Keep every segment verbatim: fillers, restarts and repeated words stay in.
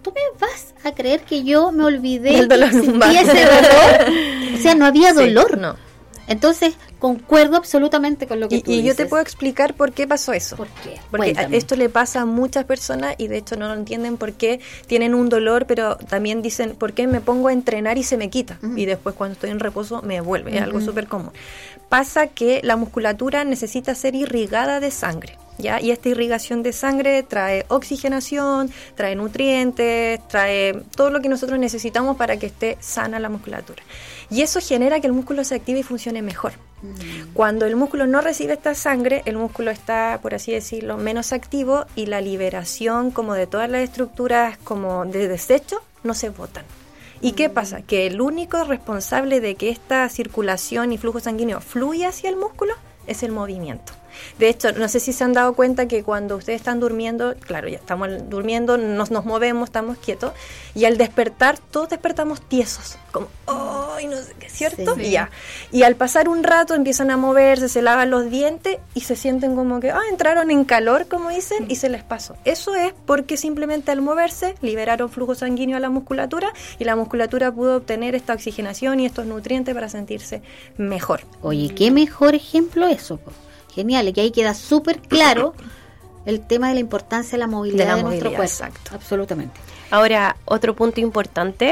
¿tú me vas a creer que yo me olvidé el dolor que existía ese dolor? O sea, no había dolor. Sí, no. Entonces, concuerdo absolutamente con lo que y, tú y dices. yo te puedo explicar por qué pasó eso. ¿Por qué? Porque Cuéntame. esto le pasa a muchas personas y de hecho no lo entienden por qué tienen un dolor, pero también dicen, ¿por qué me pongo a entrenar y se me quita? Uh-huh. Y después cuando estoy en reposo me vuelve, uh-huh. Es algo súper común. Pasa que la musculatura necesita ser irrigada de sangre, ¿ya? Y esta irrigación de sangre trae oxigenación, trae nutrientes, trae todo lo que nosotros necesitamos para que esté sana la musculatura. Y eso genera que el músculo se active y funcione mejor. Mm. Cuando el músculo no recibe esta sangre, el músculo está, por así decirlo, menos activo y la liberación como de todas las estructuras como de desecho no se botan. ¿Y mm. qué pasa? Que el único responsable de que esta circulación y flujo sanguíneo fluya hacia el músculo es el movimiento. De hecho, no sé si se han dado cuenta que cuando ustedes están durmiendo, claro, ya estamos durmiendo, nos, nos movemos, estamos quietos, y al despertar, todos despertamos tiesos, como, ¡ay, no sé qué!, ¿cierto? Sí. Y ya. Y al pasar un rato empiezan a moverse, se lavan los dientes y se sienten como que, ah, entraron en calor, como dicen, y se les pasó. Eso es porque simplemente al moverse liberaron flujo sanguíneo a la musculatura y la musculatura pudo obtener esta oxigenación y estos nutrientes para sentirse mejor. Oye, qué mejor ejemplo eso, po. Genial, y que ahí queda súper claro el tema de la importancia de la movilidad de, la de movilidad, nuestro cuerpo. Exacto. Absolutamente. Ahora, otro punto importante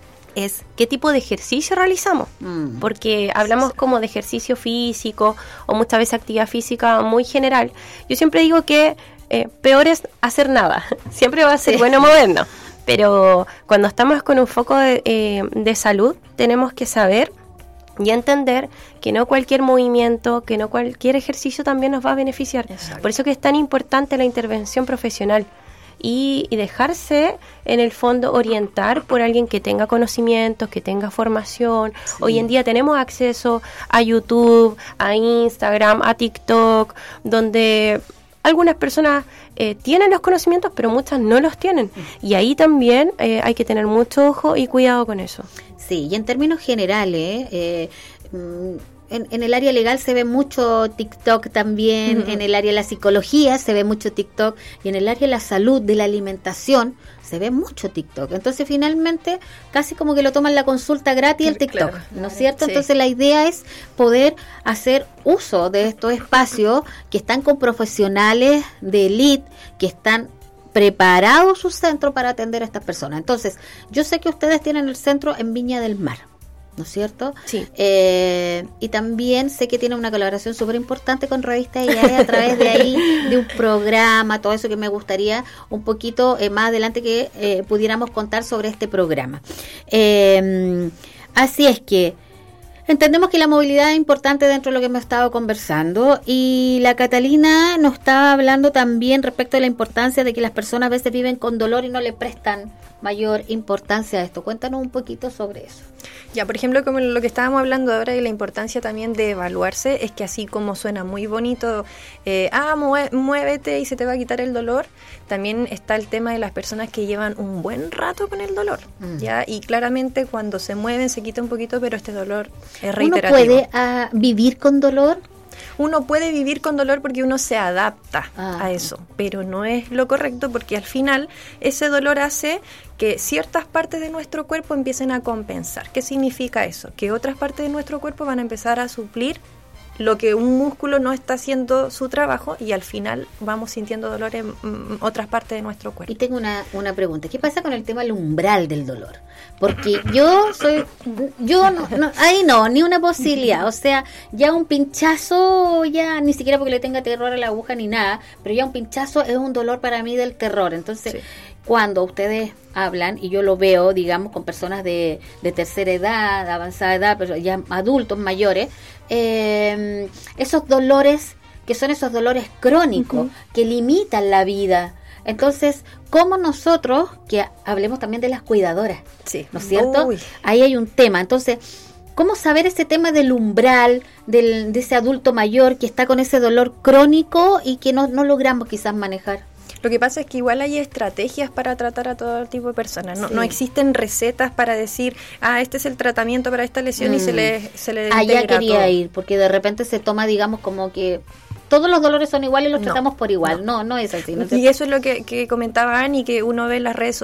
es qué tipo de ejercicio realizamos, mm. porque hablamos como de ejercicio físico o muchas veces actividad física muy general. Yo siempre digo que eh, peor es hacer nada, siempre va a ser sí. bueno movernos, pero cuando estamos con un foco de, eh, de salud tenemos que saber y entender que no cualquier movimiento, que no cualquier ejercicio también nos va a beneficiar. Exacto. Por eso que es tan importante la intervención profesional y, y dejarse en el fondo orientar por alguien que tenga conocimientos, que tenga formación. Sí. Hoy en día tenemos acceso a YouTube, a Instagram, a TikTok, donde algunas personas eh, tienen los conocimientos, pero muchas no los tienen. Y ahí también eh, hay que tener mucho ojo y cuidado con eso. Sí, y en términos generales, eh, en, en el área legal se ve mucho TikTok también, uh-huh. en el área de la psicología se ve mucho TikTok, y en el área de la salud, de la alimentación, se ve mucho TikTok. Entonces, finalmente, casi como que lo toman la consulta gratis el TikTok, claro, ¿no es cierto? Sí. Entonces, la idea es poder hacer uso de estos espacios que están con profesionales de élite, que están preparados su centro para atender a estas personas. Entonces, yo sé que ustedes tienen el centro en Viña del Mar, ¿no es cierto? Sí. Eh, y también sé que tienen una colaboración súper importante con Revista I A E a través de ahí, de un programa, todo eso que me gustaría un poquito eh, más adelante que eh, pudiéramos contar sobre este programa. Eh, así es que entendemos que la movilidad es importante dentro de lo que hemos estado conversando, y la Catalina nos estaba hablando también respecto a la importancia de que las personas a veces viven con dolor y no le prestan mayor importancia a esto. Cuéntanos un poquito sobre eso. Ya, por ejemplo, como lo que estábamos hablando ahora y la importancia también de evaluarse, es que así como suena muy bonito, eh, ah, muévete y se te va a quitar el dolor, también está el tema de las personas que llevan un buen rato con el dolor, mm. ¿ya? Y claramente cuando se mueven se quita un poquito, pero este dolor es reiterativo. ¿Uno puede uh, vivir con dolor? Uno puede vivir con dolor porque uno se adapta ah. a eso, pero no es lo correcto, porque al final ese dolor hace que ciertas partes de nuestro cuerpo empiecen a compensar. ¿Qué significa eso? Que otras partes de nuestro cuerpo van a empezar a suplir lo que un músculo no está haciendo su trabajo, y al final vamos sintiendo dolor en mm, otras partes de nuestro cuerpo. Y tengo una, una pregunta. ¿Qué pasa con el tema del umbral del dolor? Porque yo soy, yo no, no, ahí no, ni una posibilidad. O sea, ya un pinchazo, ya ni siquiera porque le tenga terror a la aguja ni nada, pero ya un pinchazo es un dolor para mí del terror. Entonces, sí. Cuando ustedes hablan, y yo lo veo, digamos, con personas de, de tercera edad, de avanzada edad, pero ya adultos mayores, eh, esos dolores, que son esos dolores crónicos, uh-huh. que limitan la vida. Entonces, ¿cómo nosotros, que hablemos también de las cuidadoras, sí. ¿no es cierto? Uy. Ahí hay un tema. Entonces, ¿cómo saber ese tema del umbral, del, de ese adulto mayor que está con ese dolor crónico y que no, no logramos quizás manejar? Lo que pasa es que igual hay estrategias para tratar a todo tipo de personas. No, sí. no existen recetas para decir, ah, este es el tratamiento para esta lesión, mm. y se le, se le Allá quería todo. ir, porque de repente se toma, digamos, como que todos los dolores son iguales y los no, tratamos por igual. No, no, no es así. No y eso es lo que, que comentaba Ani, que uno ve en las redes